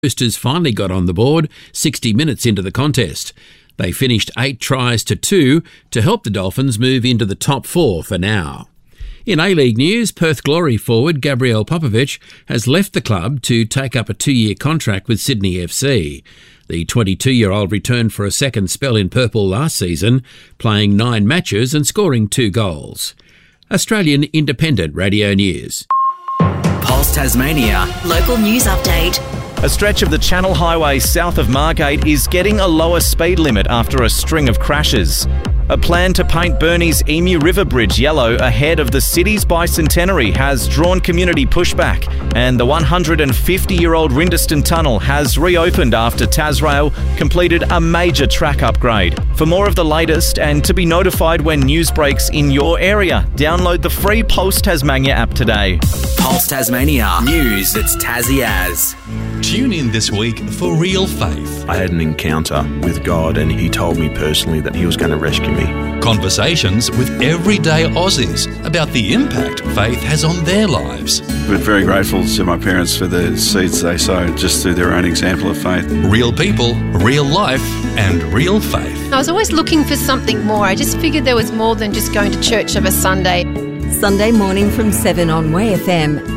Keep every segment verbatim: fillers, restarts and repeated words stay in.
Roosters finally got on the board sixty minutes into the contest. They finished eight tries to two to help the Dolphins move into the top four for now. In A-League news, Perth Glory forward Gabriel Popovic has left the club to take up a two-year contract with Sydney F C. The twenty-two-year-old returned for a second spell in purple last season, playing nine matches and scoring two goals. Australian Independent Radio News. Pulse Tasmania. Local news update. A stretch of the Channel Highway south of Margate is getting a lower speed limit after a string of crashes. A plan to paint Burnie's Emu River Bridge yellow ahead of the city's bicentenary has drawn community pushback, and the one hundred fifty-year-old Rindiston Tunnel has reopened after Tasrail completed a major track upgrade. For more of the latest and to be notified when news breaks in your area, download the free Pulse Tasmania app today. Pulse Tasmania. News that's Tassie as. Tune in this week for Real Faith. I had an encounter with God and he told me personally that he was going to rescue me. Conversations with everyday Aussies about the impact faith has on their lives. We're very grateful to my parents for the seeds they sowed just through their own example of faith. Real people, real life and real faith. I was always looking for something more. I just figured there was more than just going to church of a Sunday. Sunday morning from seven on Way F M.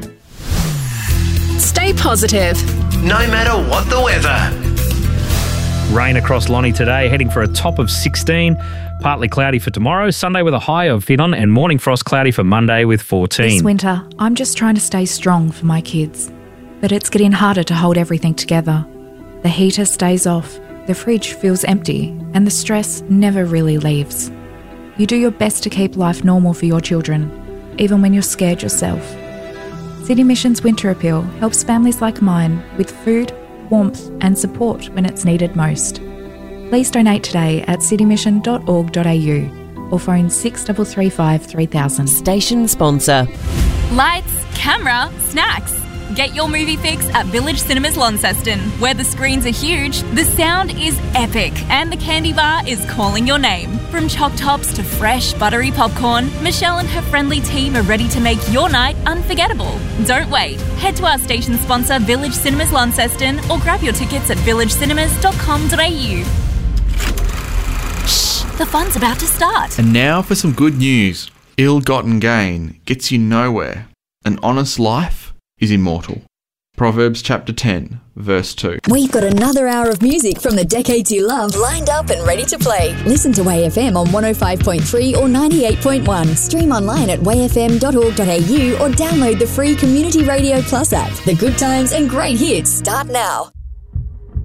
Stay positive, no matter what the weather. Rain across Lonnie today, heading for a top of sixteen. Partly cloudy for tomorrow. Sunday with a high of fifteen and morning frost cloudy for Monday with fourteen. This winter, I'm just trying to stay strong for my kids. But it's getting harder to hold everything together. The heater stays off, the fridge feels empty, and the stress never really leaves. You do your best to keep life normal for your children, even when you're scared yourself. City Mission's Winter Appeal helps families like mine with food, warmth and support when it's needed most. Please donate today at citymission dot org dot a u or phone six three three five three thousand. Station sponsor. Lights, camera, snacks. Get your movie fix at Village Cinemas Launceston, where the screens are huge, the sound is epic, and the candy bar is calling your name. From choc tops to fresh, buttery popcorn, Michelle and her friendly team are ready to make your night unforgettable. Don't wait. Head to our station sponsor, Village Cinemas Launceston, or grab your tickets at village cinemas dot com dot a u. Shh, the fun's about to start. And now for some good news. Ill-gotten gain gets you nowhere. An honest life is immortal. Proverbs chapter ten, verse two. We've got another hour of music from the decades you love lined up and ready to play. Listen to Way F M on one oh five point three or ninety-eight point one. Stream online at way f m dot org dot a u or download the free Community Radio Plus app. The good times and great hits start now.